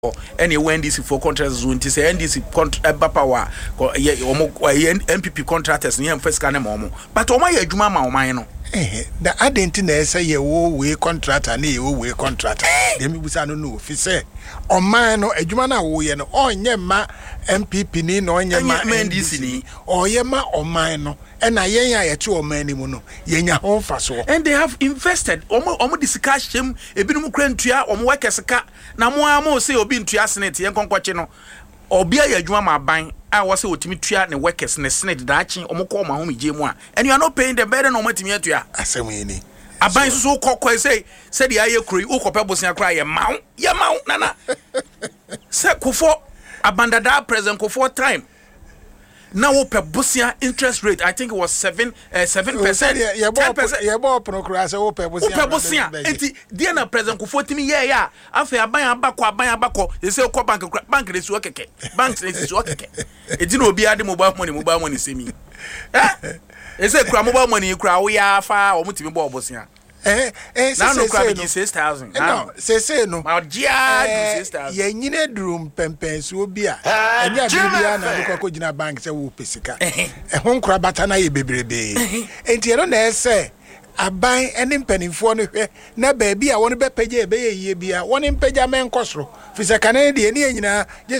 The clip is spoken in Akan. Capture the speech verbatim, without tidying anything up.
any N D C for contractors zone to say N D C contract power N P P contractors near first can momo. But oh my juma ma no. Eh, the identity say ye wo we contractor na ye wo we contractor. Dem bi say no no fi say o man no adwuma na wo ye no onye ma N P P ni no onye ma N D C ni o ye ma o man no e na yen ya ye che o man ni mu no ye nya ho fa so. And they have invested omo omo disika hyem ebinum kra ntua omo wakesika na mo amo say obi ntua senate yen konkwache no obi aye adwuma ma ban a wo say otimi tua ne workers ne senate daachi omo ko ma ho megye mu a and you are not paying them better no matimi atua asem yi ni aban so kokko say say the aye kro wo kopa bosia kra ye mawo ye mawo nana say kofo abandada present kofo time now wo per bosia interest rate I think it was seven uh, seven percent ten percent ye bo procura say wo per bosia wo per bosia enti dia na present kofo timi ye ya afa aban abakọ aban abakọ ye say ko bank bank dey su okeke bank dey su okeke edi na obi ade mobile money mobile money semi eh ye say kura mobile money kura wo ya fa o mutimi bo bosia eh eh now no kura be six thousand no say say no ma dia do six thousand ye nyine drum pempenso obi a enya bibia na do ko gina bank say wo pesika eh ho nkura bata na ye bebrebe enti no na say aban ene mpanimfo no hwe na ba bia won be pagye be ye bia won mpagya men kosoro fisaka na de ne nyina